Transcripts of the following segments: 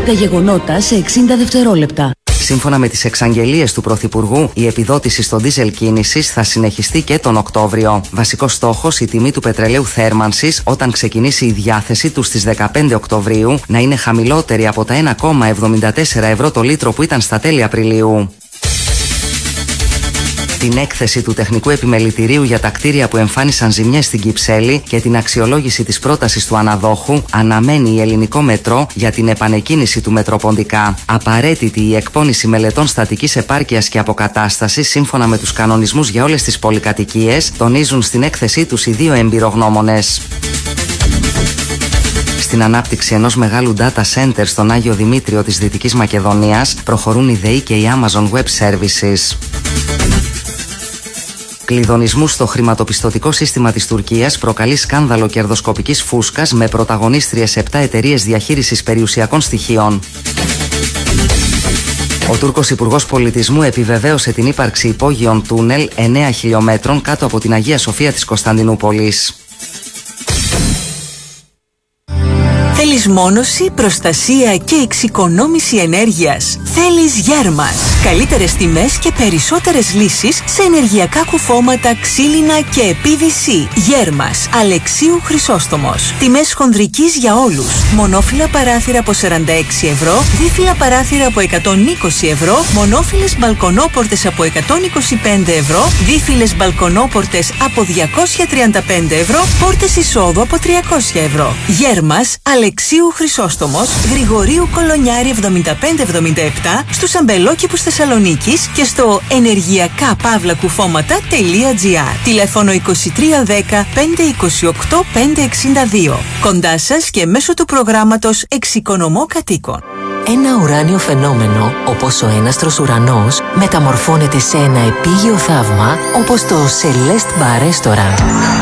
Τα γεγονότα σε 60 δευτερόλεπτα. Σύμφωνα με τις εξαγγελίες του Πρωθυπουργού, η επιδότηση στο ντίζελ κίνησης θα συνεχιστεί και τον Οκτώβριο. Βασικός στόχος, η τιμή του πετρελαίου θέρμανσης, όταν ξεκινήσει η διάθεση του στις 15 Οκτωβρίου, να είναι χαμηλότερη από τα 1,74 ευρώ το λίτρο που ήταν στα τέλη Απριλίου. Την έκθεση του Τεχνικού Επιμελητηρίου για τα κτίρια που εμφάνισαν ζημιές στην Κυψέλη και την αξιολόγηση της πρότασης του αναδόχου αναμένει η Ελληνικό Μετρό για την επανεκκίνηση του Μετροποντικά. Απαραίτητη η εκπόνηση μελετών στατικής επάρκειας και αποκατάστασης σύμφωνα με τους κανονισμούς για όλες τις πολυκατοικίες, τονίζουν στην έκθεσή τους οι δύο εμπειρογνώμονες. Στην ανάπτυξη ενός μεγάλου data center στον Άγιο Δημήτριο της Δυτικής Μακεδονίας προχωρούν η ΔΕΗ και η Amazon Web Services. Κλειδονισμούς στο χρηματοπιστωτικό σύστημα της Τουρκίας προκαλεί σκάνδαλο κερδοσκοπικής φούσκας με πρωταγωνίστριες 7 εταιρείες διαχείρισης περιουσιακών στοιχείων. Ο Τούρκος Υπουργός Πολιτισμού επιβεβαίωσε την ύπαρξη υπόγειων τούνελ 9 χιλιόμετρων κάτω από την Αγία Σοφία της Κωνσταντινούπολης. Θέλεις μόνωση, προστασία και εξοικονόμηση ενέργειας? Θέλεις Γέρμας. Καλύτερες τιμές και περισσότερες λύσεις σε ενεργειακά κουφώματα, ξύλινα και PVC. Γέρμας. Αλεξίου Χρυσόστομος. Τιμές χονδρικής για όλους. Μονόφυλλα παράθυρα από 46 ευρώ, δίφυλλα παράθυρα από 120 ευρώ, μονόφυλλες μπαλκονόπορτες από 125 ευρώ, δίφυλλες μπαλκονόπορτες από 235 ευρώ, πόρτες εισόδου από 300 ευρώ. Γέρμας. Αλεξίου Χρυσόστομος, Γρηγορίου Κολονιάρη 7577, στους αμπελόκηπους Θεσσαλονίκης και στο ενεργειακά-κουφώματα.gr. Τηλέφωνο 2310 528 562. Κοντά σας και μέσω του προγράμματος Εξοικονομώ Κατοίκων. Ένα ουράνιο φαινόμενο, όπως ο έναστρος ουρανός, μεταμορφώνεται σε ένα επίγειο θαύμα, όπως το Celeste Bar Restaurant.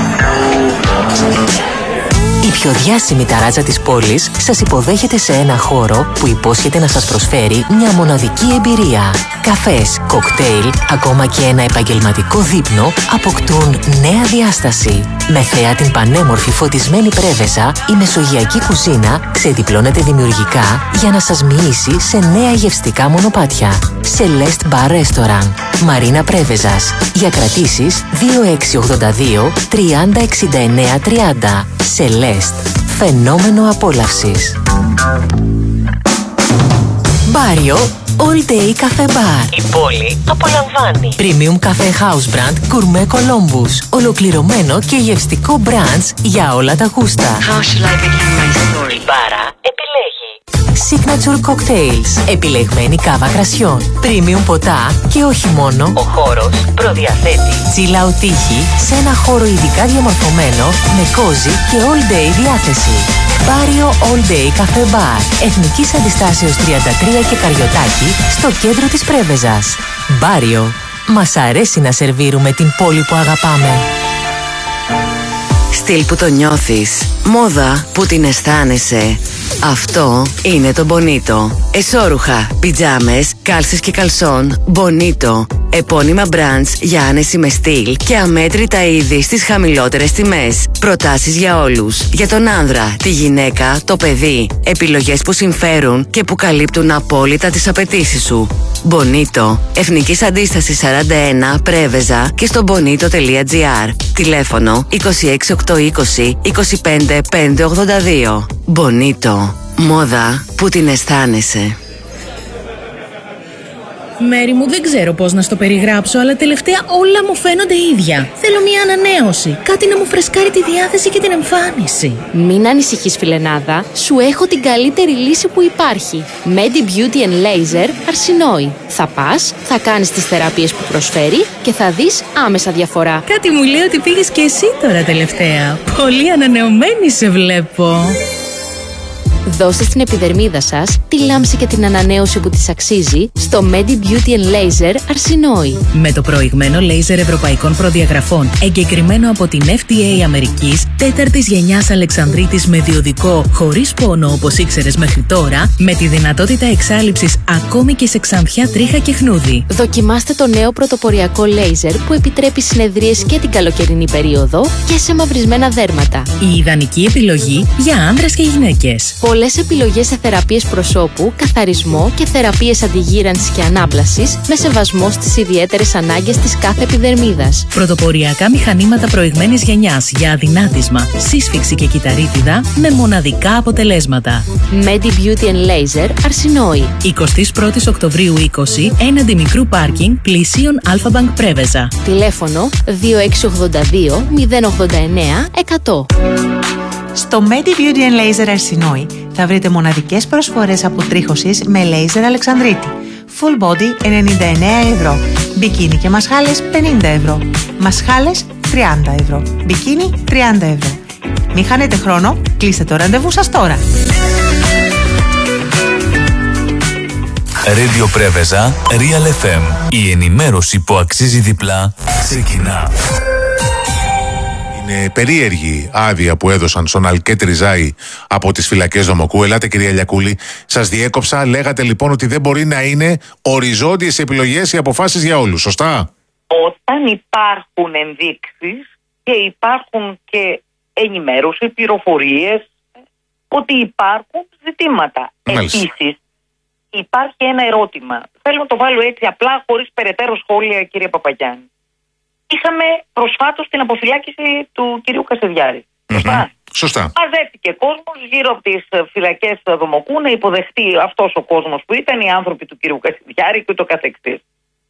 Η πιο διάσημη ταράτσα της πόλης σας υποδέχεται σε ένα χώρο που υπόσχεται να σας προσφέρει μια μοναδική εμπειρία. Καφές, κοκτέιλ, ακόμα και ένα επαγγελματικό δείπνο αποκτούν νέα διάσταση. Με θέα την πανέμορφη φωτισμένη πρέβεζα, η μεσογειακή κουζίνα ξεδιπλώνεται δημιουργικά για να σας μοιήσει σε νέα γευστικά μονοπάτια. Celeste Bar Restaurant, Μαρίνα Πρέβεζας. Για κρατήσεις 2682 30 69 30. Celeste, φαινόμενο απόλαυσης. Μπάριο All Day Cafe Bar. Η πόλη απολαμβάνει. Premium Cafe House Brand Gourmet Columbus. Ολοκληρωμένο και γευστικό branch για όλα τα γούστα. How shall I begin my story? Η μπάρα επιλέγει. Signature Cocktails. Επιλεγμένη κάβα κρασιών. Premium ποτά και όχι μόνο. Ο χώρος προδιαθέτει chill out τύχη σε ένα χώρο ειδικά διαμορφωμένο με cozy και all day διάθεση. Μπάριο All Day Cafe Bar. Εθνικής Αντιστάσεως 33 και Καριωτάκη στο κέντρο της Πρέβεζας. Μπάριο. Μας αρέσει να σερβίρουμε την πόλη που αγαπάμε. Στυλ που το νιώθεις. Μόδα που την αισθάνεσαι. Αυτό είναι το Bonito. Εσώρουχα, πιτζάμες, κάλσες και καλσόν. Bonito. Επώνυμα brands για άνεση με στυλ και αμέτρητα είδη στις χαμηλότερες τιμές. Προτάσεις για όλους. Για τον άνδρα, τη γυναίκα, το παιδί. Επιλογές που συμφέρουν και που καλύπτουν απόλυτα τις απαιτήσεις σου. Bonito. Εθνικής Αντίστασης 41 Πρέβεζα και στο bonito.gr. Τηλέφωνο 26820 25 582. Bonito. Μόδα που την αισθάνεσαι. Μέρη μου, δεν ξέρω πώς να στο περιγράψω, αλλά τελευταία όλα μου φαίνονται ίδια. Θέλω μια ανανέωση. Κάτι να μου φρεσκάρει τη διάθεση και την εμφάνιση. Μην ανησυχείς, φιλενάδα. Σου έχω την καλύτερη λύση που υπάρχει. Medi Beauty and Laser Αρσινόη. Θα πας, θα κάνεις τις θεραπείες που προσφέρει και θα δεις άμεσα διαφορά. Κάτι μου λέει ότι πήγες και εσύ τώρα τελευταία. Πολύ ανανεωμένη σε βλέπω. Δώστε στην επιδερμίδα σας τη λάμψη και την ανανέωση που της αξίζει στο Medi Beauty and Laser Αρσινόη. Με το προηγμένο λέιζερ ευρωπαϊκών προδιαγραφών, εγκεκριμένο από την FDA Αμερικής, 4ης γενιάς Αλεξανδρίτης με διοδικό, χωρίς πόνο όπως ήξερες μέχρι τώρα, με τη δυνατότητα εξάλειψης ακόμη και σε ξανθιά, τρίχα και χνούδι. Δοκιμάστε το νέο πρωτοποριακό λέιζερ που επιτρέπει συνεδρίες και την καλοκαιρινή περίοδο και σε μαυρισμένα δέρματα. Η ιδανική επιλογή για άνδρες και γυναίκες. Πολλά Πολλές επιλογές σε θεραπείες προσώπου, καθαρισμό και θεραπείες αντιγύρανσης και ανάπλασης με σεβασμό στις ιδιαίτερες ανάγκες της κάθε επιδερμίδας. Πρωτοποριακά μηχανήματα προηγμένης γενιάς για αδυνάτισμα, σύσφυξη και κυταρίτιδα με μοναδικά αποτελέσματα. Medi Beauty and Laser Αρσινόη. 21 Οκτωβρίου 20, έναντι μικρού πάρκινγκ πλησίων Αλφα-Μπανκ Πρέβεζα. Τηλέφωνο 2682 089 100. Στο Medi Beauty and Laser Αρσινόη θα βρείτε μοναδικές προσφορές αποτρίχωσης με λέιζερ Αλεξανδρίτη. Full body 99 ευρώ. Μπικίνι και μασχάλες 50 ευρώ. Μασχάλες 30 ευρώ. Μπικίνι 30 ευρώ. Μην χάνετε χρόνο, κλείστε το ραντεβού σας τώρα. Radio Πρέβεζα, Real FM. Η ενημέρωση που αξίζει διπλά ξεκινά. Είναι περίεργη άδεια που έδωσαν στον Αλκέτ Ριζάη από τις φυλακές Δομοκού. Ελάτε κυρία Λιακούλη, σας διέκοψα. Λέγατε λοιπόν ότι δεν μπορεί να είναι οριζόντιες επιλογές οι αποφάσεις για όλους, σωστά? Όταν υπάρχουν ενδείξεις και υπάρχουν και ενημέρωση, πληροφορίες ότι υπάρχουν ζητήματα. Επίσης, υπάρχει ένα ερώτημα. Θέλω να το βάλω έτσι απλά, χωρίς περαιτέρω σχόλια, κύριε Παπαγιάννη. Είχαμε προσφάτως την αποφυλάκηση του κυρίου Κασιδιάρη. Σωστά. Μαζεύτηκε κόσμος γύρω από τις φυλακές Δομοκού να υποδεχτεί αυτός ο κόσμος που ήταν οι άνθρωποι του κυρίου Κασιδιάρη και ούτω καθεξής.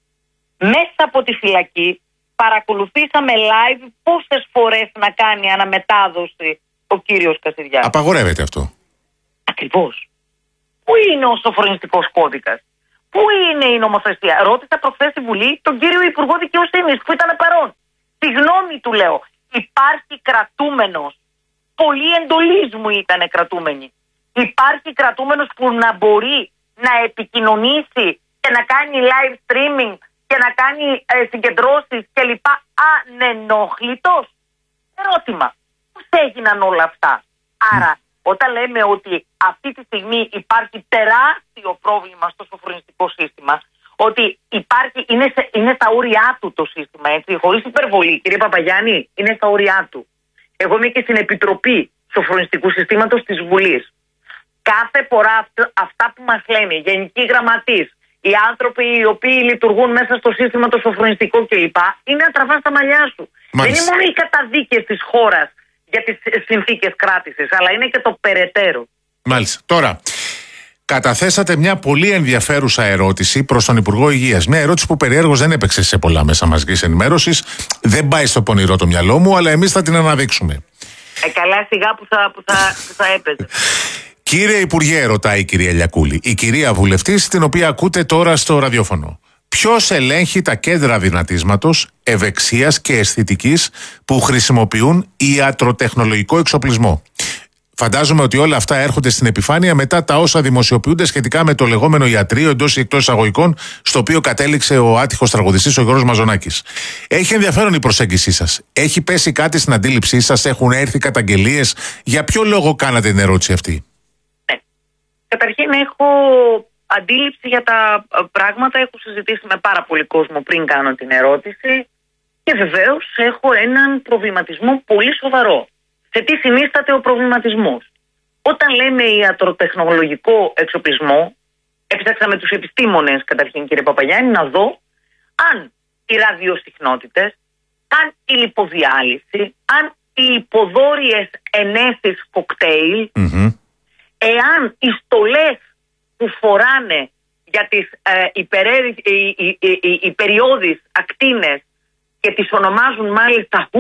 Μέσα από τη φυλακή παρακολουθήσαμε live πόσες φορές να κάνει αναμετάδοση ο κύριος Κασιδιάρης. Απαγορεύεται αυτό. Ακριβώς. Πού είναι ο σοφρονιστικός κώδικας? Πού είναι η νομοθεσία? Ρώτησα προχθές στη Βουλή τον κύριο Υπουργό Δικαιοσύνης που ήταν παρόν. Τη γνώμη του λέω. Υπάρχει κρατούμενος. Πολλοί εντολής μου ήταν κρατούμενοι. Υπάρχει κρατούμενος που να μπορεί να επικοινωνήσει και να κάνει live streaming και να κάνει συγκεντρώσεις κλπ. Ανενόχλητος. Ερώτημα. Πώς έγιναν όλα αυτά? Άρα όταν λέμε ότι αυτή τη στιγμή υπάρχει τεράστιο πρόβλημα στο σοφρονιστικό σύστημα, ότι υπάρχει, είναι στα όρια του το σύστημα, έτσι, χωρίς υπερβολή, κύριε Παπαγιάννη, είναι στα όρια του. Εγώ είμαι και στην Επιτροπή Σοφρονιστικού Συστήματος της Βουλής. Κάθε φορά αυτά που μας λένε οι γενικοί γραμματείς, οι άνθρωποι οι οποίοι λειτουργούν μέσα στο σύστημα το σοφρονιστικό κλπ. Είναι να τραβάς τα μαλλιά σου. Μάλιστα. Δεν είναι μόνο οι καταδίκες της χώρας για τις συνθήκες κράτησης, αλλά είναι και το περαιτέρω. Μάλιστα. Τώρα, καταθέσατε μια πολύ ενδιαφέρουσα ερώτηση προς τον Υπουργό Υγείας. Μια ερώτηση που περιέργως δεν έπαιξε σε πολλά μέσα μαζικής ενημέρωσης. Δεν πάει στο πονηρό το μυαλό μου, αλλά εμείς θα την αναδείξουμε. Καλά, σιγά που θα έπαιζε. Κύριε Υπουργέ, ρωτάει η κυρία Λιακούλη, η κυρία βουλευτής, την οποία ακούτε τώρα στο ραδιόφωνο. Ποιος ελέγχει τα κέντρα δυνατίσματος, ευεξίας και αισθητικής που χρησιμοποιούν ιατροτεχνολογικό εξοπλισμό? Φαντάζομαι ότι όλα αυτά έρχονται στην επιφάνεια μετά τα όσα δημοσιοποιούνται σχετικά με το λεγόμενο ιατρείο εντός ή εκτός εισαγωγικών, στο οποίο κατέληξε ο άτυχος τραγουδιστής ο Γιώργος Μαζονάκης. Έχει ενδιαφέρον η προσέγγισή σας. Έχει πέσει κάτι στην αντίληψή σας, έχουν έρθει καταγγελίες? Για ποιο λόγο κάνατε την ερώτηση αυτή? Καταρχήν έχω αντίληψη για τα πράγματα, έχω συζητήσει με πάρα πολύ κόσμο πριν κάνω την ερώτηση και βεβαίως έχω έναν προβληματισμό πολύ σοβαρό. Σε τι συνίσταται ο προβληματισμός? Όταν λέμε ιατροτεχνολογικό εξοπλισμό, έψαξα με τους επιστήμονες καταρχήν, κύριε Παπαγιάννη, να δω αν οι ραδιοσυχνότητες, αν η λιποδιάλυση, αν οι υποδόρειες ενέσεις κοκτέιλ, εάν οι στολές που φοράνε για τις υπεριώδεις ακτίνες και τις ονομάζουν μάλιστα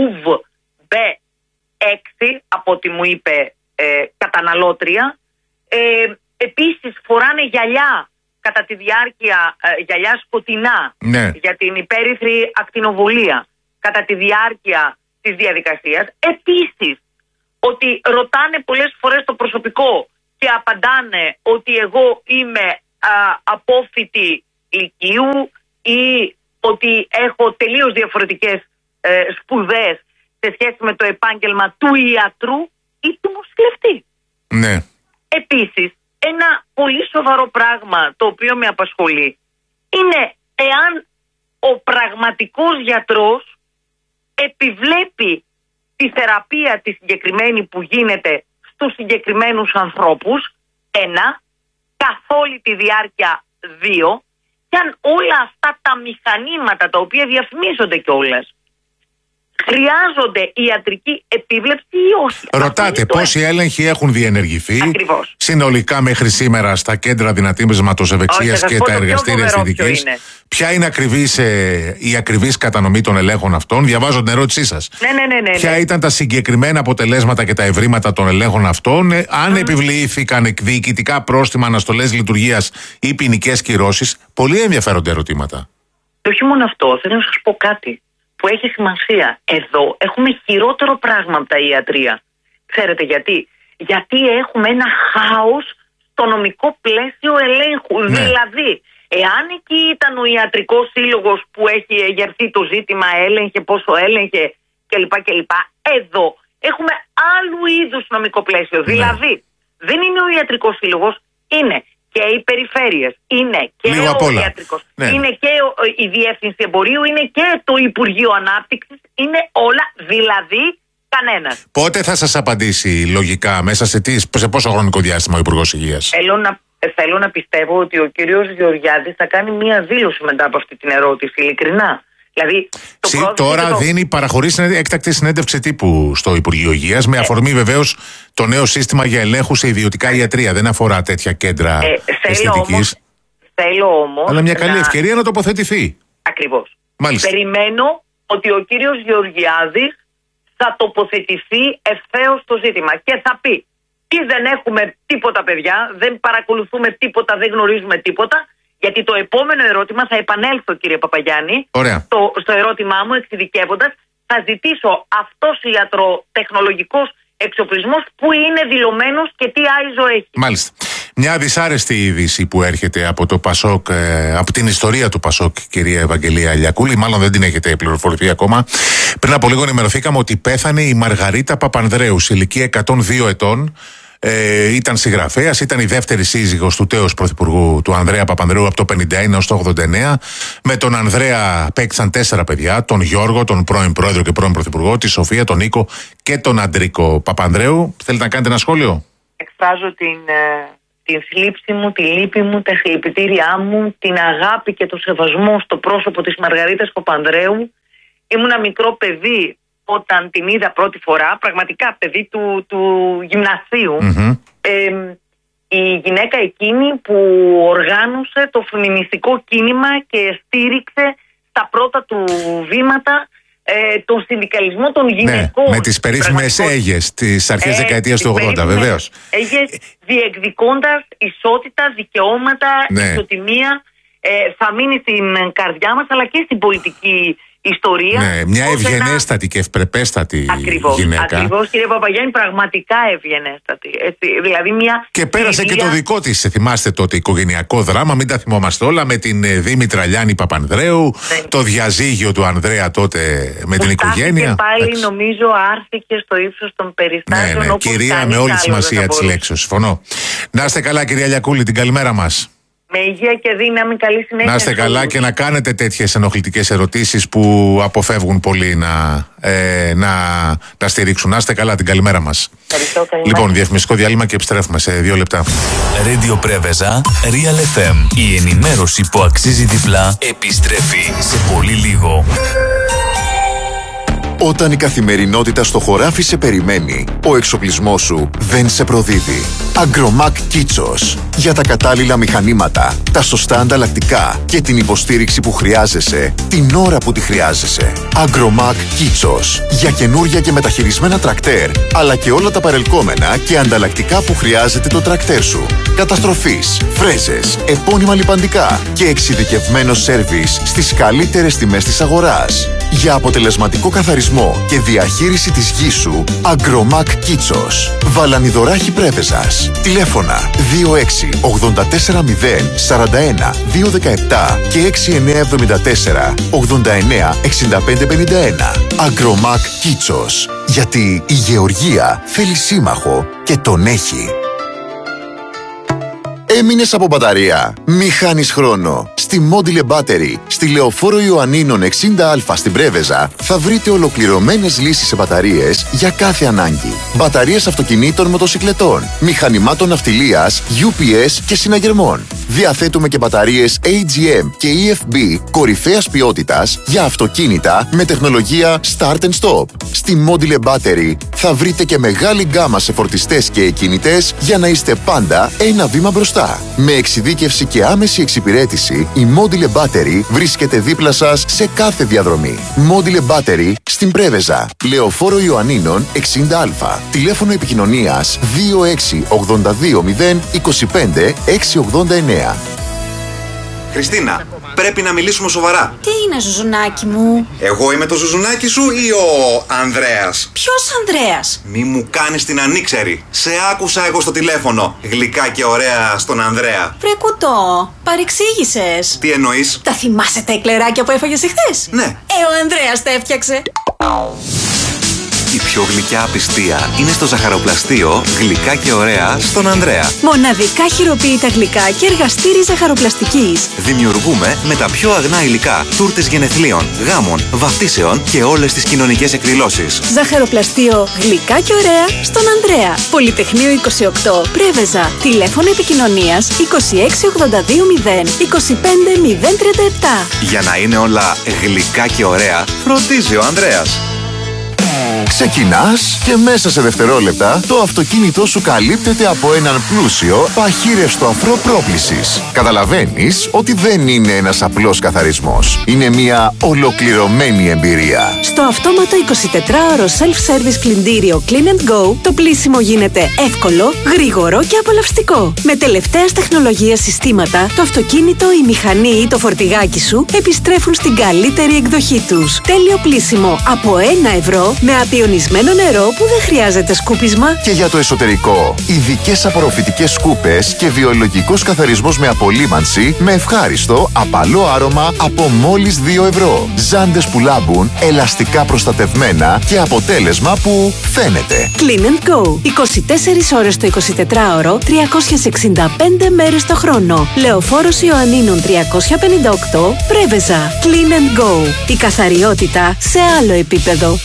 HUV-B6 από ό,τι μου είπε καταναλώτρια, επίσης φοράνε γυαλιά κατά τη διάρκεια, γυαλιά σκοτεινά, για την υπέρυθρη ακτινοβολία κατά τη διάρκεια της διαδικασίας. Επίσης ότι ρωτάνε πολλές φορές το προσωπικό και απαντάνε ότι εγώ είμαι απόφοιτη λυκείου ή ότι έχω τελείως διαφορετικές σπουδές σε σχέση με το επάγγελμα του ιατρού ή του νοσηλευτή. Ναι. Επίσης, ένα πολύ σοβαρό πράγμα το οποίο με απασχολεί είναι εάν ο πραγματικός γιατρός επιβλέπει τη θεραπεία τη συγκεκριμένη που γίνεται στους συγκεκριμένους ανθρώπους 1, καθ' όλη τη διάρκεια 2, και αν όλα αυτά τα μηχανήματα τα οποία διαφημίζονται κιόλας χρειάζονται ιατρική επίβλεψη ή όχι. Ρωτάτε πόσοι έλεγχοι έχουν διενεργηθεί. Ακριβώς. Συνολικά μέχρι σήμερα στα κέντρα δυνατήματος ευεξίας και τα εργαστήρια αισθητικής. Ποια είναι η ακριβής κατανομή των ελέγχων αυτών? Διαβάζω την ερώτησή σας. Ναι. Ποια ήταν τα συγκεκριμένα αποτελέσματα και τα ευρήματα των ελέγχων αυτών? Αν επιβλήθηκαν διοικητικά πρόστιμα, αναστολές λειτουργίας ή ποινικές κυρώσεις? Πολύ ενδιαφέροντα ερωτήματα. Και όχι μόνο αυτό, θέλω να σας πω κάτι που έχει σημασία. Εδώ έχουμε χειρότερο πράγμα από τα ιατρία. Ξέρετε γιατί? Γιατί έχουμε ένα χάος στο νομικό πλαίσιο ελέγχου. Ναι. Δηλαδή, εάν εκεί ήταν ο ιατρικός σύλλογος που έχει εγερθεί το ζήτημα, έλεγχε πόσο έλεγχε κλπ. Εδώ έχουμε άλλου είδους νομικό πλαίσιο. Ναι. Δηλαδή, δεν είναι ο ιατρικός σύλλογος, είναι και οι περιφέρειες, είναι και ο ιατρικός, είναι και η Διεύθυνση Εμπορίου, είναι και το Υπουργείο Ανάπτυξης, είναι όλα, δηλαδή κανένας. Πότε θα σας απαντήσει λογικά, μέσα σε πόσο χρονικό διάστημα ο Υπουργός Υγείας? Θέλω να πιστεύω ότι ο κύριος Γεωργιάδης θα κάνει μία δήλωση μετά από αυτή την ερώτηση, ειλικρινά. Δηλαδή, τώρα παραχωρήσει έκτακτη συνέντευξη τύπου στο Υπουργείο Υγείας, με αφορμή βεβαίως το νέο σύστημα για ελέγχου σε ιδιωτικά ιατρεία. Δεν αφορά τέτοια κέντρα αισθητικής. Θέλω όμως. Αλλά μια καλή ευκαιρία να τοποθετηθεί. Ακριβώς. Μάλιστα. Περιμένω ότι ο κύριος Γεωργιάδης θα τοποθετηθεί ευθέως στο ζήτημα και θα πει: ή δεν έχουμε τίποτα, παιδιά, δεν παρακολουθούμε τίποτα, δεν γνωρίζουμε τίποτα. Γιατί το επόμενο ερώτημα, θα επανέλθω κύριε Παπαγιάννη, στο ερώτημά μου εξειδικεύοντας, θα ζητήσω αυτός ο ιατροτεχνολογικός εξοπλισμός που είναι δηλωμένος και τι άιζο έχει. Μάλιστα. Μια δυσάρεστη είδηση που έρχεται από το Πασόκ, από την ιστορία του Πασόκ, κυρία Ευαγγελία Λιακούλη, μάλλον δεν την έχετε πληροφορηθεί ακόμα. Πριν από λίγο ενημερωθήκαμε ότι πέθανε η Μαργαρίτα Παπανδρέου, σε ηλικία 102 ετών. Ήταν συγγραφέας, ήταν η δεύτερη σύζυγος του τέως πρωθυπουργού του Ανδρέα Παπανδρέου από το 51 έως το 89. Με τον Ανδρέα παίξαν 4 παιδιά: τον Γιώργο, τον πρώην πρόεδρο και πρώην πρωθυπουργό, τη Σοφία, τον Νίκο και τον Αντρίκο Παπανδρέου. Θέλετε να κάνετε ένα σχόλιο? Εκφράζω την θλίψη μου, τη λύπη μου, τα συλληπιτήριά μου, την αγάπη και το σεβασμό στο πρόσωπο της Μαργαρίτας Παπανδρέου. Ήμουνα μικρό παιδί όταν την είδα πρώτη φορά, πραγματικά παιδί του γυμνασίου. Η γυναίκα εκείνη που οργάνωσε το φεμινιστικό κίνημα και στήριξε στα πρώτα του βήματα τον συνδικαλισμό των γυναικών. Ναι, με τις περίφημες Αίγες της αρχές δεκαετίας του 80, βεβαίως. Αίγες διεκδικώντας ισότητα, δικαιώματα, ισοτιμία. Θα μείνει στην καρδιά μας, αλλά και στην πολιτική ιστορία. Ναι, μια ευγενέστατη και ευπρεπέστατη γυναίκα. Ακριβώς, κύριε Παπαγιάννη, πραγματικά ευγενέστατη. Δηλαδή και πέρασε και το δικό της, θυμάστε τότε, οικογενειακό δράμα, μην τα θυμόμαστε όλα, με την Δήμητρα Λιάννη Παπανδρέου, το διαζύγιο του Ανδρέα τότε με την οικογένεια. Και πάλι νομίζω άρθηκε στο ύψος των περιστάσεων. Ναι, κυρία με όλη τη σημασία της λέξης. Συμφωνώ. Να είστε καλά, κυρία Λιακούλη, την καλημέρα μας. Με υγεία και δύναμη, καλή συνέχεια. Να είστε καλά και να κάνετε τέτοιες ενοχλητικές ερωτήσεις που αποφεύγουν πολλοί να στηρίξουν. Να είστε καλά, την καλημέρα μας. Ευχαριστώ, Λοιπόν, διαφημιστικό διάλειμμα και επιστρέφουμε σε 2 λεπτά. Radio Πρέβεζα, Real FM. Η ενημέρωση που αξίζει διπλά επιστρέφει σε πολύ λίγο. Όταν η καθημερινότητα στο χωράφι σε περιμένει, ο εξοπλισμός σου δεν σε προδίδει. Agromac Kitsos. Για τα κατάλληλα μηχανήματα, τα σωστά ανταλλακτικά και την υποστήριξη που χρειάζεσαι, την ώρα που τη χρειάζεσαι. Agromac Kitsos. Για καινούρια και μεταχειρισμένα τρακτέρ, αλλά και όλα τα παρελκόμενα και ανταλλακτικά που χρειάζεται το τρακτέρ σου. Καταστροφής, φρέζες, επώνυμα λιπαντικά και εξειδικευμένο σέρβις στις καλύτερες τιμές της αγοράς. Για αποτελεσματικό καθαρισμό και διαχείριση της γης σου, Agromac Kitsos. Βαλανιδωράχη Πρέβεζας. Τηλέφωνα 26 84 0 41 217 και 6974 89 65 51. Agromac Kitsos. Γιατί η γεωργία θέλει σύμμαχο και τον έχει. Έμεινες από μπαταρία? Μη χάνεις χρόνο. Στη Module Battery, στη Λεωφόρο Ιωαννίνων 60Α στην Πρέβεζα, θα βρείτε ολοκληρωμένες λύσεις σε μπαταρίες για κάθε ανάγκη. Μπαταρίες αυτοκινήτων, μοτοσικλετών, μηχανημάτων ναυτιλίας, UPS και συναγερμών. Διαθέτουμε και μπαταρίες AGM και EFB κορυφαίας ποιότητας για αυτοκίνητα με τεχνολογία Start and Stop. Στη Module Battery θα βρείτε και μεγάλη γκάμα σε φορτιστές και εκκινητές για να είστε πάντα ένα βήμα μπροστά. Με εξειδίκευση και άμεση εξυπηρέτηση, η Module Battery βρίσκεται δίπλα σας σε κάθε διαδρομή. Module Battery στην Πρέβεζα, Λεωφόρο Ιωαννίνων 60Α. Τηλέφωνο επικοινωνίας 2682025 689. Χριστίνα, πρέπει να μιλήσουμε σοβαρά. Τι είναι, Ζουζουνάκι μου? Εγώ είμαι το Ζουζουνάκι σου ή ο Ανδρέας? Ποιος Ανδρέας? Μη μου κάνεις την ανήξερη. Σε άκουσα εγώ στο τηλέφωνο. Γλυκά και ωραία στον Ανδρέα. Βρε κουτό, παρεξήγησες. Τι εννοείς? Τα θυμάσαι τα εκλεράκια που έφαγες εχθές? Ναι. Ο Ανδρέας τα έφτιαξε. Η πιο γλυκιά απιστία είναι στο ζαχαροπλαστείο Γλυκά και ωραία στον Ανδρέα. Μοναδικά χειροποίητα γλυκά και εργαστήρι ζαχαροπλαστικής. Δημιουργούμε με τα πιο αγνά υλικά τούρτες γενεθλίων, γάμων, βαφτίσεων και όλες τις κοινωνικές εκδηλώσεις. Ζαχαροπλαστείο Γλυκά και ωραία στον Ανδρέα. Πολυτεχνείο 28, Πρέβεζα. Τηλέφωνο επικοινωνίας 26820 25037. Για να είναι όλα γλυκά και ωραία, φροντίζει ο Ανδρέας. Ξεκινάς και μέσα σε δευτερόλεπτα το αυτοκίνητό σου καλύπτεται από έναν πλούσιο παχύρευστο αφρό πρόπλησης. Καταλαβαίνεις ότι δεν είναι ένας απλός καθαρισμός. Είναι μια ολοκληρωμένη εμπειρία. Στο αυτόματο 24ωρο self-service πλυντήριο Clean and Go, το πλύσιμο γίνεται εύκολο, γρήγορο και απολαυστικό. Με τελευταίας τεχνολογίας συστήματα, το αυτοκίνητο, η μηχανή ή το φορτηγάκι σου επιστρέφουν στην καλύτερη εκδοχή τους. Τέλειο πλύσιμο από 1 ευρώ με απιονισμένο νερό που δεν χρειάζεται σκούπισμα. Και για το εσωτερικό, ειδικές απορροφητικές σκούπες και βιολογικός καθαρισμός με απολύμανση με ευχάριστο, απαλό άρωμα από μόλις 2 ευρώ. Ζάντες που λάμπουν, ελαστικά προστατευμένα και αποτέλεσμα που φαίνεται. Clean and Go. 24 ώρες το 24ωρο, 365 μέρες το χρόνο. Λεωφόρος Ιωαννίνων 358, Πρέβεζα. Clean and Go. Η καθαριότητα σε άλλο επίπεδο.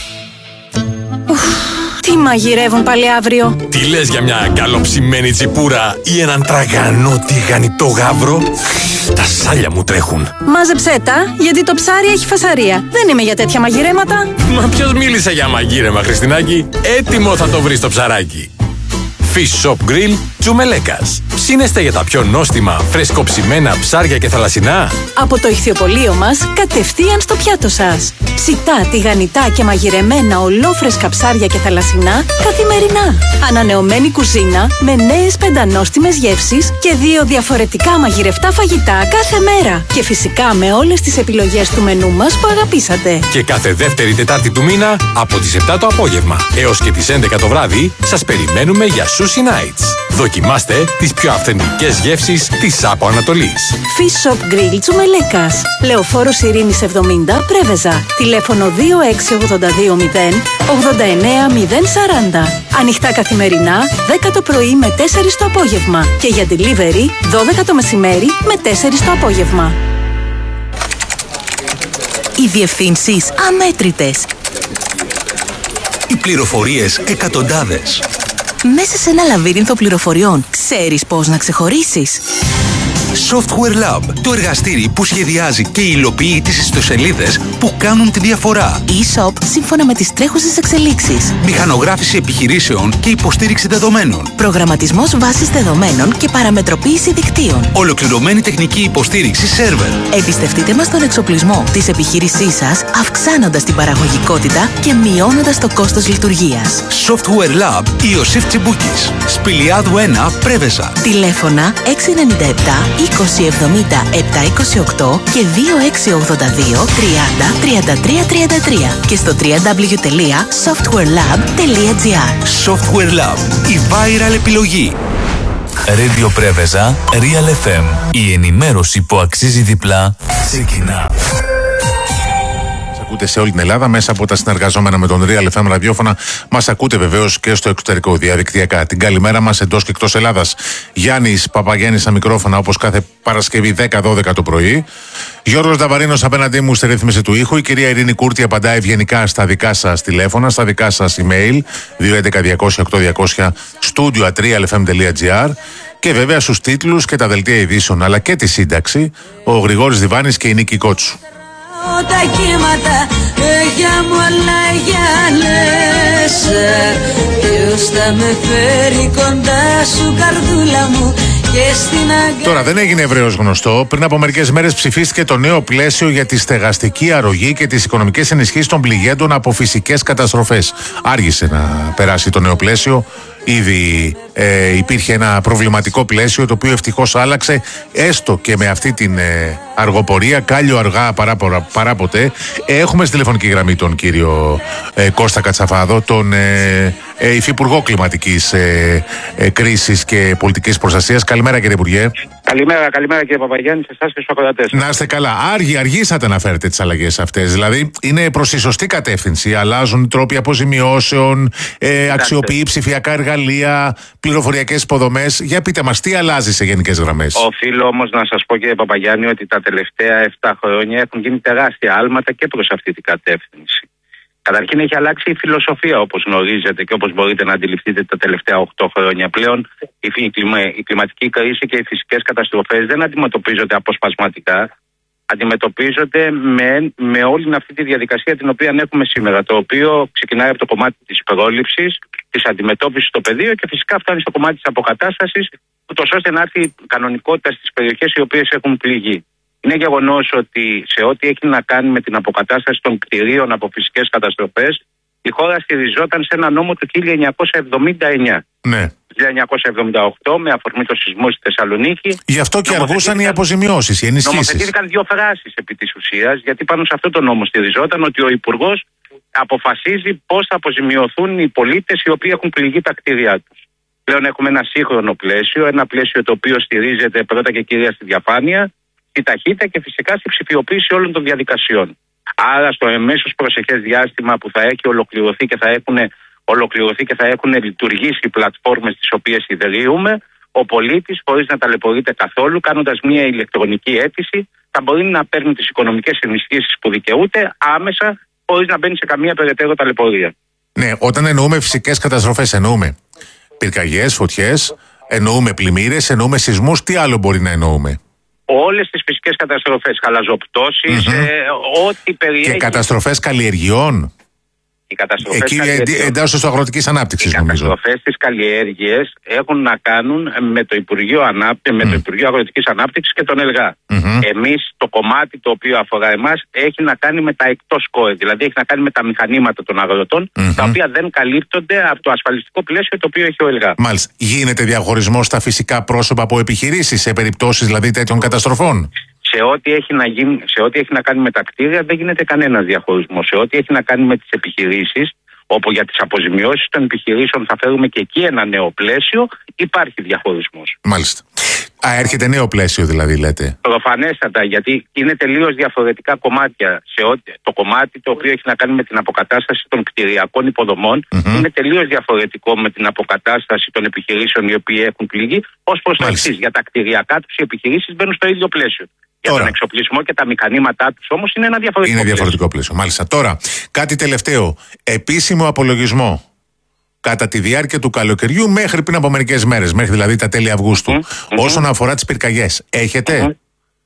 Τι μαγειρεύουν πάλι αύριο? Τι λες για μια καλοψημένη τσιπούρα ή έναν τραγανό τηγανιτό γάβρο? Τα σάλια μου τρέχουν. Μάζεψέ τα, γιατί το ψάρι έχει φασαρία. Δεν είμαι για τέτοια μαγειρέματα. Μα ποιος μίλησε για μαγείρεμα, Χριστινάκη? Έτοιμο θα το βρεις το ψαράκι. Fish Shop Grill Τσουμελέκας. Ψήνεστε για τα πιο νόστιμα, φρεσκοψημένα ψάρια και θαλασσινά? Από το ηχθιοπωλείο μας, κατευθείαν στο πιάτο σας. Ψητά, τηγανιτά και μαγειρεμένα ολόφρεσκα ψάρια και θαλασσινά καθημερινά. Ανανεωμένη κουζίνα με νέες πεντανόστιμες γεύσεις και 2 διαφορετικά μαγειρευτά φαγητά κάθε μέρα. Και φυσικά με όλες τις επιλογές του μενού μας που αγαπήσατε. Και κάθε δεύτερη Τετάρτη του μήνα από τις 7 το απόγευμα έως και τις 11 το βράδυ σας περιμένουμε για Sushi Nights. Δοκιμάστε τις πιο αυθεντικές γεύσεις της Άπο Ανατολής. Fish Shop Grill Τσουμελέκας. Λεωφόρος Ειρήνης 70, Πρέβεζα. Τηλέφωνο 26820 89040. Ανοιχτά καθημερινά, 10 το πρωί με 4 το απόγευμα. Και για delivery, 12 το μεσημέρι με 4 το απόγευμα. Οι διευθύνσεις αμέτρητες. Οι πληροφορίες εκατοντάδες. Μέσα σε ένα λαβύρινθο πληροφοριών, ξέρεις πώς να ξεχωρίσεις? Software Lab, το εργαστήρι που σχεδιάζει και υλοποιεί τις ιστοσελίδες που κάνουν τη διαφορά. E-Shop σύμφωνα με τις τρέχουσες εξελίξεις. Μηχανογράφηση επιχειρήσεων και υποστήριξη δεδομένων. Προγραμματισμός βάσης δεδομένων και παραμετροποίηση δικτύων. Ολοκληρωμένη τεχνική υποστήριξη σερβερ. Εμπιστευτείτε μας τον εξοπλισμό της επιχείρησής σας, αυξάνοντας την παραγωγικότητα και μειώνοντας το κόστος λειτουργίας. Software Lab Ιωσήφ Τσιμπούκης. Σπηλιάδου 1, Πρέβεζα. Τηλέφωνα 697 2070 728 και 2682 30 33 33 και στο www.softwarelab.gr. Software Lab, η viral επιλογή. Radio Πρέβεζα, Real FM. Η ενημέρωση που αξίζει διπλά ξεκινά. ακούτε σε όλη την Ελλάδα μέσα από τα συνεργαζόμενα με τον Real FM ραδιόφωνα. Μας ακούτε βεβαίως και στο εξωτερικό διαδικτυακά. Την καλημέρα μας εντός και εκτός Ελλάδας. Γιάννης Παπαγέννης στα μικρόφωνα, όπως κάθε Παρασκευή 10-12 το πρωί. Γιώργος Δαβαρίνος απέναντί μου στη ρύθμιση του ήχου. Η κυρία Ειρήνη Κούρτη απαντά ευγενικά στα δικά σας τηλέφωνα, στα δικά σας email 211-200-8200 studio@realfm.gr. Και βέβαια στους τίτλους και τα δελτία ειδήσεων, αλλά και τη σύνταξη, ο Γρηγόρης Διβάνης και η Νίκη Κότσου. Τα κύματα, για μου όλα για λες. Ποιος θα με φέρει κοντά σου, καρδούλα μου, και στην αγκαλιά. Τώρα δεν έγινε ευρέως γνωστό. Πριν από μερικές μέρες ψηφίστηκε το νέο πλαίσιο για τη στεγαστική αρρωγή και τις οικονομικές ενισχύσεις των πληγέντων από φυσικές καταστροφές. Άργησε να περάσει το νέο πλαίσιο. Ήδη υπήρχε ένα προβληματικό πλαίσιο, το οποίο ευτυχώς άλλαξε, έστω και με αυτή την αργοπορία. Κάλιο αργά παρά ποτέ. Έχουμε στη τηλεφωνική γραμμή τον κύριο Κώστα Κατσαφάδο, τον υφυπουργό κλιματικής κρίσης και πολιτικής προστασίας. Καλημέρα, κύριε Υπουργέ. Καλημέρα κύριε Παπαγιάννη, σε εσάς και στους ακροατές. Να είστε καλά. Αργήσατε να φέρετε τις αλλαγές αυτές. Δηλαδή είναι προς τη σωστή κατεύθυνση. Αλλάζουν οι τρόποι αποζημιώσεων, αξιοποιεί ψηφιακά εργαλεία, πληροφοριακές υποδομές. Για πείτε μας, τι αλλάζει σε γενικές γραμμές? Οφείλω όμως να σας πω, κύριε Παπαγιάννη, ότι τα τελευταία 7 χρόνια έχουν γίνει τεράστια άλματα και προς αυτή την κατεύθυνση. Καταρχήν έχει αλλάξει η φιλοσοφία, όπως γνωρίζετε και όπως μπορείτε να αντιληφθείτε τα τελευταία 8 χρόνια. Πλέον η κλιματική κρίση και οι φυσικές καταστροφές δεν αντιμετωπίζονται αποσπασματικά. Αντιμετωπίζονται με όλη αυτή τη διαδικασία την οποία έχουμε σήμερα. Το οποίο ξεκινάει από το κομμάτι της πρόληψης, της αντιμετώπισης στο πεδίο και φυσικά φτάνει στο κομμάτι της αποκατάστασης, ούτως ώστε να έρθει η κανονικότητα στις περιοχές οι οποίες έχουν πληγεί. Είναι γεγονός ότι σε ό,τι έχει να κάνει με την αποκατάσταση των κτηρίων από φυσικές καταστροφές, η χώρα στηριζόταν σε ένα νόμο του 1979. Ναι. 1978 με αφορμή το σεισμό στη Θεσσαλονίκη. Γι' αυτό και αργούσαν οι αποζημιώσεις, οι ενισχύσεις. Νομοθετήθηκαν 2 φράσεις επί της ουσίας, γιατί πάνω σε αυτό το νόμο στηριζόταν ότι ο Υπουργός αποφασίζει πώς θα αποζημιωθούν οι πολίτες οι οποίοι έχουν πληγεί τα κτίρια τους. Πλέον έχουμε ένα σύγχρονο πλαίσιο, ένα πλαίσιο το οποίο στηρίζεται πρώτα και κυρία στη διαφάνεια, στη ταχύτητα και φυσικά στη ψηφιοποίηση όλων των διαδικασιών. Άρα στο εμέσως προσεχές διάστημα που θα έχει ολοκληρωθεί και θα έχουν λειτουργήσει οι πλατφόρμες τις οποίες ιδρύουμε, ο πολίτης χωρίς να ταλαιπωρείται καθόλου, κάνοντας μια ηλεκτρονική αίτηση, θα μπορεί να παίρνει τις οικονομικές ενισχύσεις που δικαιούται άμεσα, χωρίς να μπαίνει σε καμία περαιτέρω ταλαιπωρία. Ναι, όταν εννοούμε φυσικές καταστροφές, εννοούμε πυρκαγιές, φωτιές, εννοούμε πλημμύρες, εννοούμε σεισμούς, τι άλλο μπορεί να εννοούμε? Όλες τις φυσικές καταστροφές, χαλαζοπτώσεις, ό,τι περιέχει. Και καταστροφές καλλιεργειών. Εκεί εντάσσονται στο αγροτικής ανάπτυξης, νομίζω. Οι καταστροφές της καλλιέργειας έχουν να κάνουν με το Υπουργείο Αγροτικής Ανάπτυξης και τον ΕΛΓΑ. Εμείς το κομμάτι το οποίο αφορά εμάς έχει να κάνει με τα εκτός ΚΟΕ, δηλαδή έχει να κάνει με τα μηχανήματα των αγροτών, τα οποία δεν καλύπτονται από το ασφαλιστικό πλαίσιο το οποίο έχει ο ΕΛΓΑ. Μάλιστα. Γίνεται διαχωρισμός στα φυσικά πρόσωπα από επιχειρήσεις σε περιπτώσεις δηλαδή τέτοιων καταστροφών? Σε ό,τι έχει να κάνει με τα κτίρια δεν γίνεται κανένας διαχωρισμός. Σε ό,τι έχει να κάνει με τις επιχειρήσεις, όπου για τις αποζημιώσεις των επιχειρήσεων θα φέρουμε και εκεί ένα νέο πλαίσιο, υπάρχει διαχωρισμός. Μάλιστα. Έρχεται νέο πλαίσιο δηλαδή, λέτε? Προφανέστατα, γιατί είναι τελείως διαφορετικά κομμάτια. Το κομμάτι το οποίο έχει να κάνει με την αποκατάσταση των κτηριακών υποδομών είναι τελείως διαφορετικό με την αποκατάσταση των επιχειρήσεων οι οποίοι έχουν πληγεί. Ως προς το εξής, για τα κτηριακά τους οι επιχειρήσεις μπαίνουν στο ίδιο πλαίσιο. Για τον εξοπλισμό και τα μηχανήματά τους όμως είναι ένα διαφορετικό πλαίσιο. Μάλιστα. Τώρα, κάτι τελευταίο. Επίσημο απολογισμό κατά τη διάρκεια του καλοκαιριού μέχρι πριν από μερικές μέρες, μέχρι δηλαδή τα τέλη Αυγούστου, όσον αφορά τις πυρκαγιές. Έχετε?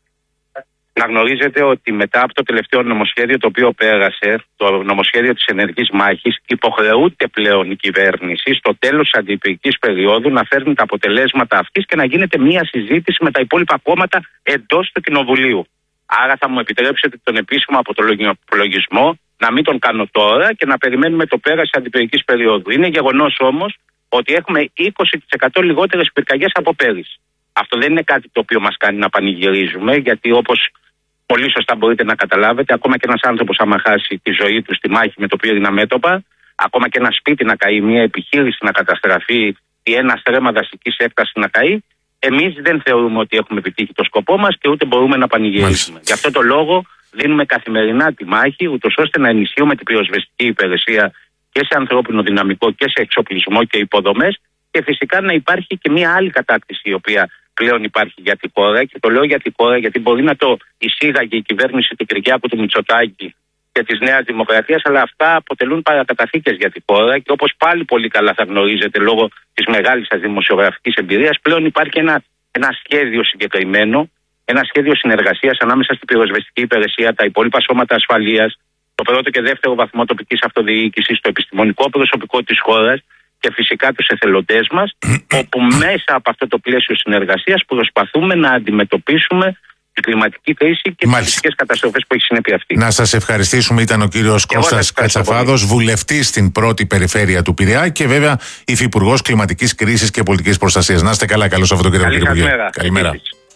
Να γνωρίζετε ότι μετά από το τελευταίο νομοσχέδιο το οποίο πέρασε, το νομοσχέδιο της ενεργής μάχης, υποχρεούται πλέον η κυβέρνηση στο τέλος της αντιπυρικής περίοδου να φέρνει τα αποτελέσματα αυτής και να γίνεται μια συζήτηση με τα υπόλοιπα κόμματα εντός του Κοινοβουλίου. Άρα θα μου επιτρέψετε τον επίσημο απολογισμό να μην τον κάνω τώρα και να περιμένουμε το πέρας της αντιπυρικής περίοδου. Είναι γεγονός όμως ότι έχουμε 20% λιγότερες πυρκαγιές από πέρυσι. Αυτό δεν είναι κάτι το οποίο μας κάνει να πανηγυρίζουμε, γιατί όπως πολύ σωστά μπορείτε να καταλάβετε, ακόμα και ένας άνθρωπος άμα χάσει τη ζωή του στη μάχη με το πυρήνα μέτωπα, ακόμα και ένα σπίτι να καεί, μια επιχείρηση να καταστραφεί ή ένα στρέμμα δασικής έκτασης να καεί, εμείς δεν θεωρούμε ότι έχουμε επιτύχει το σκοπό μας και ούτε μπορούμε να πανηγυρίσουμε. Γι' αυτό το λόγο δίνουμε καθημερινά τη μάχη, ούτως ώστε να ενισχύουμε την πυροσβεστική υπηρεσία και σε ανθρώπινο δυναμικό και σε εξοπλισμό και υποδομές, και φυσικά να υπάρχει και μια άλλη κατάκτηση η οποία πλέον υπάρχει για τη χώρα. Και το λέω για τη χώρα γιατί μπορεί να το εισήγαγε η κυβέρνηση του Κυριάκου του Μητσοτάκη και της Νέας Δημοκρατίας, αλλά αυτά αποτελούν παρακαταθήκες για τη χώρα, και όπως πάλι πολύ καλά θα γνωρίζετε λόγω της μεγάλης σας δημοσιογραφικής εμπειρίας, πλέον υπάρχει ένα σχέδιο συγκεκριμένο, ένα σχέδιο συνεργασίας ανάμεσα στην πυροσβεστική υπηρεσία, τα υπόλοιπα σώματα ασφαλείας, το πρώτο και δεύτερο βαθμό τοπικής αυτοδιοίκησης, το επιστημονικό προσωπικό της χώρας και φυσικά τους εθελοντές μας, όπου μέσα από αυτό το πλαίσιο συνεργασίας προσπαθούμε να αντιμετωπίσουμε την κλιματική κρίση και τις φυσικές καταστροφές που έχει συνέπεια αυτή. Να σας ευχαριστήσουμε. Ήταν ο κύριος Κώστας Κατσαφάδος, βουλευτής στην πρώτη περιφέρεια του Πειραιά και βέβαια υφυπουργός κλιματικής κρίσης και πολιτικής προστασίας. Να είστε καλά. Καλό Σαββατοκύριακο, κύριε Υπουργέ. Καλημέρα.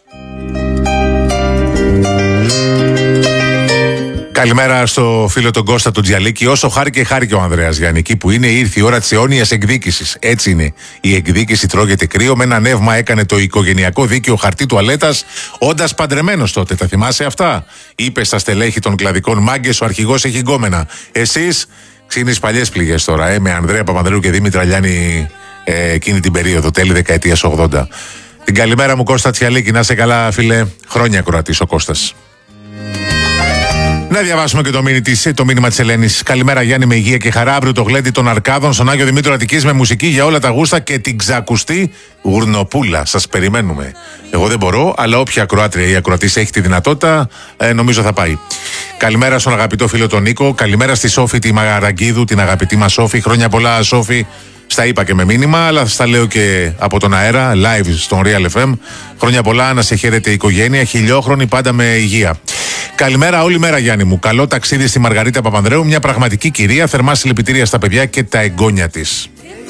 Καλημέρα στο φίλο τον Κώστα τον Τζιαλίκη. Όσο χάρηκε ο Ανδρέας Γιάννη, εκεί που είναι, ήρθε η ώρα της αιώνιας εκδίκησης. Έτσι είναι. Η εκδίκηση τρώγεται κρύο. Με ένα νεύμα έκανε το οικογενειακό δίκαιο χαρτί τουαλέτας, όντας παντρεμένος τότε. Τα θυμάσαι αυτά? Είπε στα στελέχη των κλαδικών: μάγκες, ο αρχηγός έχει γκόμενα. Εσείς ξύνεις παλιές πληγές τώρα, με Ανδρέα Παπανδρέου και Δήμητρα Λιάννη εκείνη την περίοδο, τέλη δεκαετίας 80. Την καλημέρα μου, Κώστα Τσιαλίκη. Να είσαι καλά, φίλε. Χρόνια ακροατής ο Κώστας. Να διαβάσουμε και το μήνυμα της Ελένης. Καλημέρα, Γιάννη, με υγεία και χαρά. Αύριο το γλέντι των Αρκάδων στον Άγιο Δημήτριο Αττικής με μουσική για όλα τα γούστα και την ξακουστή γουρνοπούλα. Σας περιμένουμε. Εγώ δεν μπορώ, αλλά όποια ακροάτρια ή ακροατής έχει τη δυνατότητα, νομίζω θα πάει. Καλημέρα στον αγαπητό φίλο τον Νίκο. Καλημέρα στη Σόφη τη Μαγαραγκίδου, την αγαπητή μας Σόφη. Χρόνια πολλά, Σόφη. Στα είπα και με μήνυμα, αλλά στα λέω και από τον αέρα, live στον Real FM. Χρόνια πολλά, να σε χαίρεται η οικογένεια, χιλιόχρονη, πάντα με υγεία. Καλημέρα όλη μέρα, Γιάννη μου. Καλό ταξίδι στη Μαργαρίτα Παπανδρέου, μια πραγματική κυρία. Θερμά συλληπιτήρια στα παιδιά και τα εγγόνια της.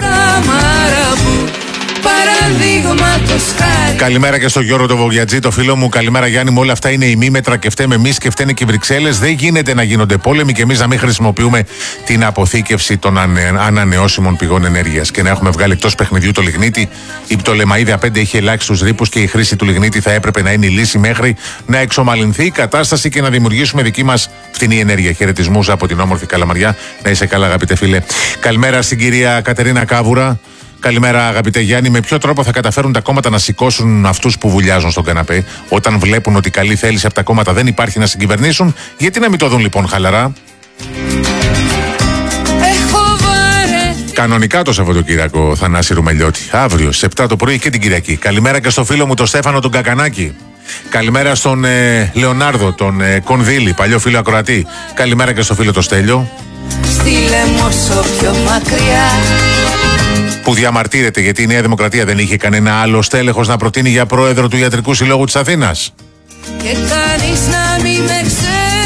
Καλημέρα και στο Γιώργο το Βογιατζή, το φίλο μου. Καλημέρα, Γιάννη μου. Όλα αυτά είναι ημίμετρα και φταίμε εμείς και φταίνε και οι Βρυξέλλες. Δεν γίνεται να γίνονται πόλεμοι και εμείς να μην χρησιμοποιούμε την αποθήκευση των ανανεώσιμων πηγών ενέργειας και να έχουμε βγάλει εκτός παιχνιδιού το λιγνίτη. Η Πτολεμαΐδη 5 είχε ελάχιστους ρήπους και η χρήση του λιγνίτη θα έπρεπε να είναι η λύση μέχρι να εξομαλυνθεί η κατάσταση και να δημιουργήσουμε δική μας φτηνή ενέργεια. Χαιρετισμούς από την όμορφη Καλαμαριά. Να είσαι καλά, αγαπητέ φίλε. Καλημέρα στην κυρία Κατερίνα Κάβουρα. Καλημέρα, αγαπητέ Γιάννη. Με ποιο τρόπο θα καταφέρουν τα κόμματα να σηκώσουν αυτούς που βουλιάζουν στον καναπέ, όταν βλέπουν ότι καλή θέληση από τα κόμματα δεν υπάρχει να συγκυβερνήσουν? Γιατί να μην το δουν λοιπόν χαλαρά? Κανονικά το Σαββατοκύριακο, Θανάση Ρουμελιώτη. Αύριο στις 7 το πρωί και την Κυριακή. Καλημέρα και στο φίλο μου τον Στέφανο τον Κακανάκη. Καλημέρα στον Λεωνάρδο, τον Κονδύλη, παλιό φίλο ακροατή. Καλημέρα και στο φίλο το Στέλιο, πιο μακριά, που διαμαρτύρεται γιατί η Νέα Δημοκρατία δεν είχε κανένα άλλο στέλεχος να προτείνει για πρόεδρο του Ιατρικού Συλλόγου της Αθήνας. Και κανείς να μην με ξέρει.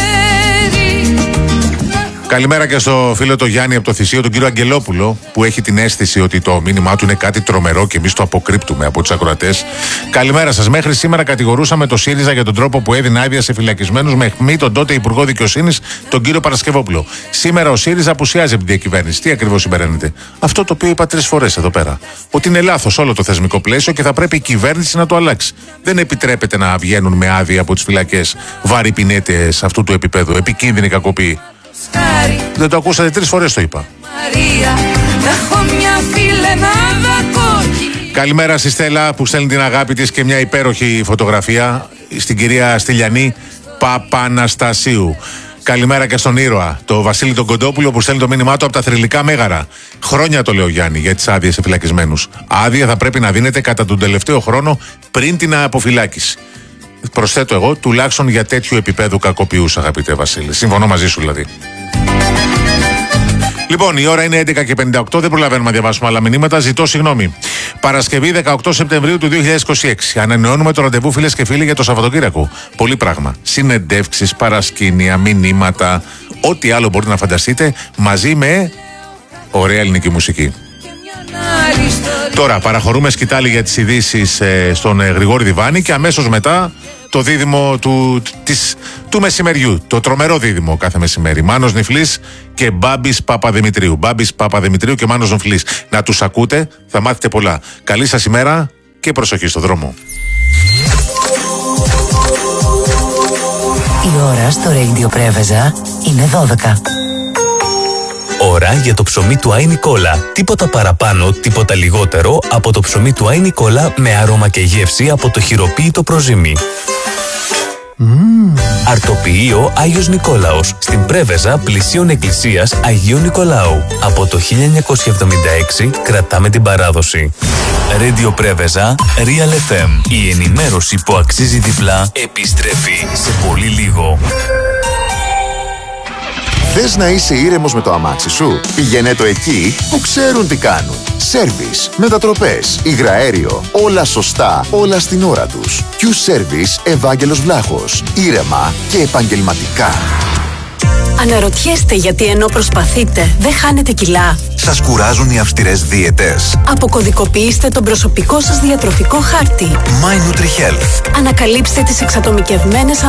Καλημέρα και στο φίλο το Γιάννη από το Θησίο, τον κύριο Αγγελόπουλο, που έχει την αίσθηση ότι το μήνυμά του είναι κάτι τρομερό και εμείς το αποκρύπτουμε από τους ακροατές. Καλημέρα σας. Μέχρι σήμερα κατηγορούσαμε το ΣΥΡΙΖΑ για τον τρόπο που έδινε άδεια σε φυλακισμένους με αιχμή τον τότε Υπουργό Δικαιοσύνης, τον κύριο Παρασκευόπουλο. Σήμερα ο ΣΥΡΙΖΑ απουσιάζει από την διακυβέρνηση. Τι ακριβώς συμπεραίνεται? Αυτό το οποίο είπα 3 φορές εδώ πέρα. Ότι είναι λάθος όλο το θεσμικό πλαίσιο και θα πρέπει η κυβέρνηση να το αλλάξει. Δεν επιτρέπεται να βγαίνουν με άδεια από τις φυλακές βάρη πινέτες αυτού του επίπεδου. Επικίνδυνη κακοποίηση. Δεν το ακούσατε 3 φορές το είπα. Καλημέρα στη Στέλλα που στέλνει την αγάπη της και μια υπέροχη φωτογραφία, στην κυρία Στυλιανή Παπαναστασίου. Καλημέρα και στον ήρωα, το Βασίλη τον Κοντόπουλο, που στέλνει το μήνυμά του από τα Θρυλικά Μέγαρα. Χρόνια το λέω, Γιάννη, για τις άδειες σε φυλακισμένους. Άδεια θα πρέπει να δίνεται κατά τον τελευταίο χρόνο πριν την αποφυλάκηση. Προσθέτω εγώ, τουλάχιστον για τέτοιου επίπεδου κακοποιούς, αγαπητέ Βασίλη. Συμφωνώ μαζί σου δηλαδή. Λοιπόν, η ώρα είναι 11:58, δεν προλαβαίνουμε να διαβάσουμε άλλα μηνύματα. Ζητώ συγγνώμη. Παρασκευή 18 Σεπτεμβρίου του 2026. Ανανεώνουμε το ραντεβού, φίλες και φίλοι, για το Σαββατοκύριακο. Πολύ πράγμα. Συνεντεύξεις, παρασκήνια, μηνύματα, ό,τι άλλο μπορείτε να φανταστείτε, μαζί με ωραία ελληνική μουσική. Τώρα παραχωρούμε σκητάλη για τις ειδήσεις στον Γρηγόρη Διβάνη και αμέσως μετά το δίδυμο του μεσημεριού, το τρομερό δίδυμο κάθε μεσημέρι. Μάνος Νιφλής και Μπάμπης Παπαδημητρίου. Μπάμπης Παπαδημητρίου και Μάνος Νιφλής. Να τους ακούτε, θα μάθετε πολλά. Καλή σας ημέρα και προσοχή στο δρόμο. Η ώρα στο Radio Πρέβεζα είναι 12. Ώρα για το ψωμί του Άι Νικόλα. Τίποτα παραπάνω, τίποτα λιγότερο από το ψωμί του Άι Νικόλα με άρωμα και γεύση από το χειροποίητο προζύμι. Αρτοποιείο Άγιος Νικόλαος στην Πρέβεζα πλησίων εκκλησίας Αγίου Νικολάου. Από το 1976 κρατάμε την παράδοση. Radio Πρέβεζα, Real FM. Η ενημέρωση που αξίζει διπλά επιστρέφει σε πολύ λίγο. Θες να είσαι ήρεμος με το αμάξι σου? Πηγαίνε το εκεί που ξέρουν τι κάνουν. Σέρβις, μετατροπές, υγραέριο, όλα σωστά, όλα στην ώρα τους. Q-Service Ευάγγελος Βλάχος. Ήρεμα και επαγγελματικά. Αναρωτιέστε γιατί ενώ προσπαθείτε δεν χάνετε κιλά? Σας κουράζουν οι αυστηρές δίαιτες? Αποκωδικοποιήστε τον προσωπικό σας διατροφικό χάρτη. My NutriHealth. Ανακαλύψτε τις εξατομικευμένες